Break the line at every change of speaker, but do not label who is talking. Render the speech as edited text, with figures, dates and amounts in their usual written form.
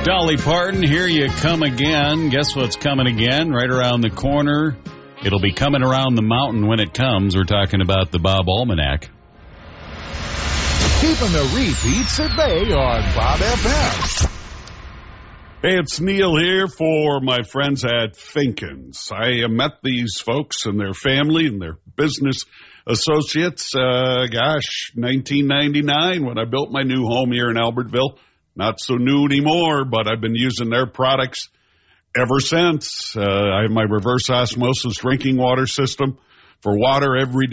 Dolly Parton, Here You Come Again. Guess what's coming again? Right around the corner. It'll be coming around the mountain when it comes. We're talking about the Bob Almanac.
Keeping the repeats at bay on Bob FM.
Hey, it's Neil here for my friends at Finkins. I met these folks and their family and their business associates, 1999 when I built my new home here in Albertville. Not so new anymore, but I've been using their products ever since. I have my reverse osmosis drinking water system for water every day.